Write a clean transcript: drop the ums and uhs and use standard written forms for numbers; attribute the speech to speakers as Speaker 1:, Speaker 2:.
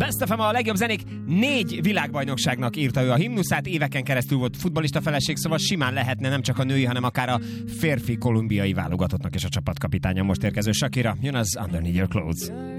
Speaker 1: Best of a legjobb zenék 4 világbajnokságnak írta ő a himnuszát, éveken keresztül volt futballista feleség, szóval simán lehetne nem csak a női, hanem akár a férfi kolumbiai válogatottnak és a csapatkapitánya. Most érkező Shakira, jön az Underneath Your Clothes.